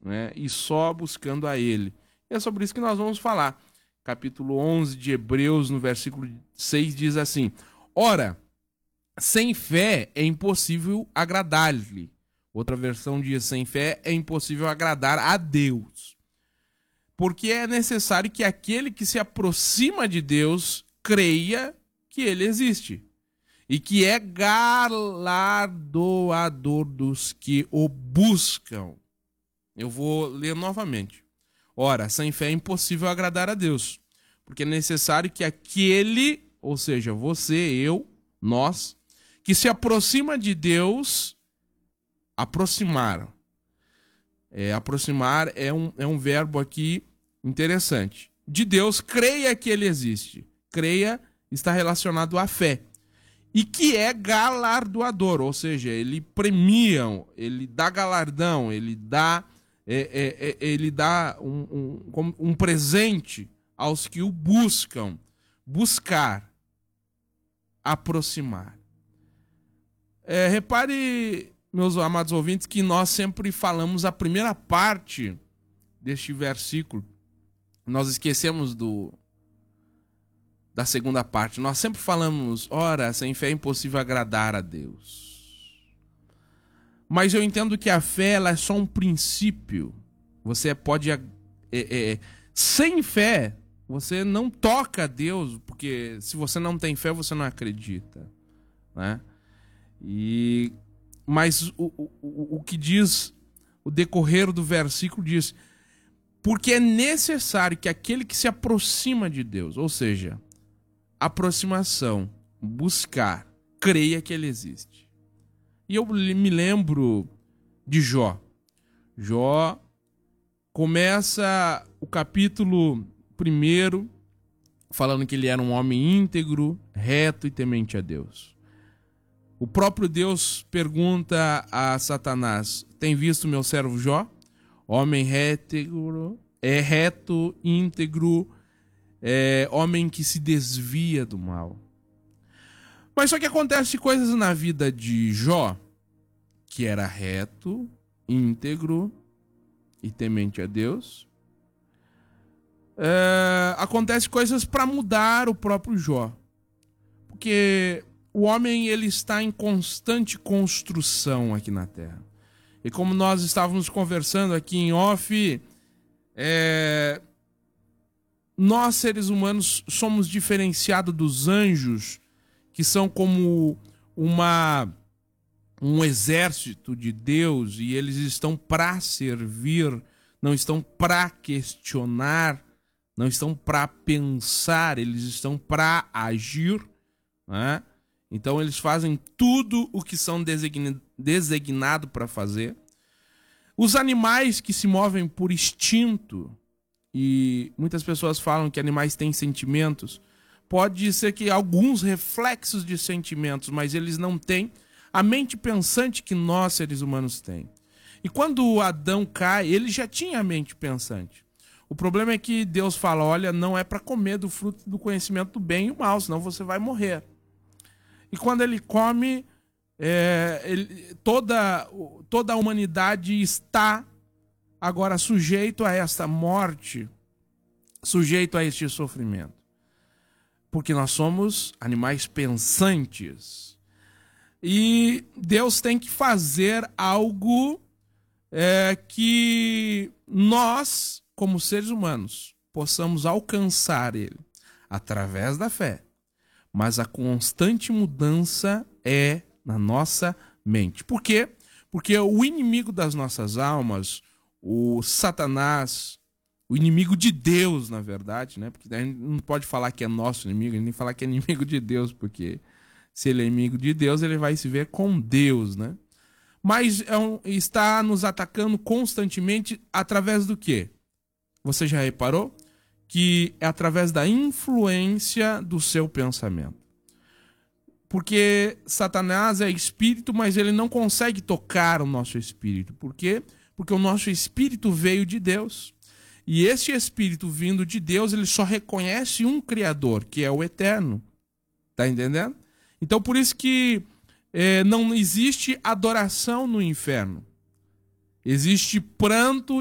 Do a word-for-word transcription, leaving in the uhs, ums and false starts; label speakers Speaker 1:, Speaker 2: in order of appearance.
Speaker 1: né? E só buscando a Ele. E é sobre isso que nós vamos falar. Capítulo onze de Hebreus, no versículo seis, diz assim: Ora, sem fé é impossível agradar-lhe. Outra versão diz: sem fé é impossível agradar a Deus. Porque é necessário que aquele que se aproxima de Deus creia que Ele existe e que é galardoador dos que o buscam. Eu vou ler novamente. Ora, sem fé é impossível agradar a Deus, porque é necessário que aquele, ou seja, você, eu, nós, que se aproxima de Deus, aproximar. É, aproximar é um, é um verbo aqui interessante. De Deus, creia que Ele existe. Creia está relacionado à fé. E que é galardoador, ou seja, Ele premia, Ele dá galardão, Ele dá... É, é, é, ele dá um, um, um presente aos que o buscam. Buscar, aproximar. É, repare, meus amados ouvintes, que nós sempre falamos a primeira parte deste versículo. Nós esquecemos do, da segunda parte. Nós sempre falamos, ora, sem fé é impossível agradar a Deus. Mas eu entendo que a fé ela é só um princípio. Você pode... É, é, sem fé, você não toca a Deus, porque se você não tem fé, você não acredita. Né? E, mas o, o, o que diz, o decorrer do versículo diz, porque é necessário que aquele que se aproxima de Deus, ou seja, aproximação, buscar, creia que Ele existe. E eu me lembro de Jó. Jó começa o capítulo primeiro falando que ele era um homem íntegro, reto e temente a Deus. O próprio Deus pergunta a Satanás: tem visto meu servo Jó? Homem reto, é reto, íntegro, é homem que se desvia do mal. Mas só que acontece coisas na vida de Jó, que era reto, íntegro e temente a Deus. É, acontece coisas para mudar o próprio Jó. Porque o homem ele está em constante construção aqui na Terra. E como nós estávamos conversando aqui em off, é, nós seres humanos somos diferenciados dos anjos, que são como uma, um exército de Deus, e eles estão para servir, não estão para questionar, não estão para pensar, eles estão para agir, né? Então eles fazem tudo o que são design, designado para fazer. Os animais que se movem por instinto, e muitas pessoas falam que animais têm sentimentos, pode ser que alguns reflexos de sentimentos, mas eles não têm a mente pensante que nós, seres humanos, têm. E quando Adão cai, ele já tinha a mente pensante. O problema é que Deus fala, olha, não é para comer do fruto do conhecimento do bem e o mal, senão você vai morrer. E quando ele come, é, ele, toda, toda a humanidade está agora sujeito a esta morte, sujeito a este sofrimento. Porque nós somos animais pensantes. E Deus tem que fazer algo é, que nós, como seres humanos, possamos alcançar Ele através da fé. Mas a constante mudança é na nossa mente. Por quê? Porque o inimigo das nossas almas, o Satanás, o inimigo de Deus, na verdade, né? Porque a gente não pode falar que é nosso inimigo, a gente nem falar que é inimigo de Deus, porque se ele é inimigo de Deus, ele vai se ver com Deus, né? Mas é um, está nos atacando constantemente através do quê? Você já reparou? Que é através da influência do seu pensamento. Porque Satanás é espírito, mas ele não consegue tocar o nosso espírito. Por quê? Porque o nosso espírito veio de Deus. E esse espírito vindo de Deus, ele só reconhece um Criador, que é o Eterno. Tá entendendo? Então, por isso que é, não existe adoração no inferno. Existe pranto